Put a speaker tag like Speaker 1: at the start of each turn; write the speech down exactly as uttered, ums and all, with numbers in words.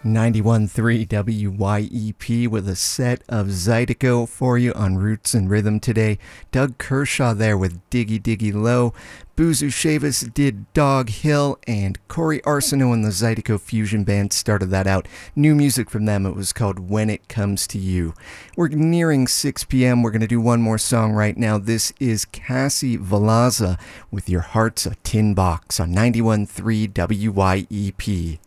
Speaker 1: ninety-one point three W Y E P with a set of Zydeco for you on Roots and Rhythm today. Doug Kershaw there with Diggy Diggy Low. Buzu Chavis did Dog Hill, and Corey Arsenault and the Zydeco Fusion Band started that out. New music from them, it was called When It Comes to You. We're nearing six p.m. We're going to do one more song right now. This is Cassie Valaza with Your Heart's a Tin Box on ninety-one point three W Y E P.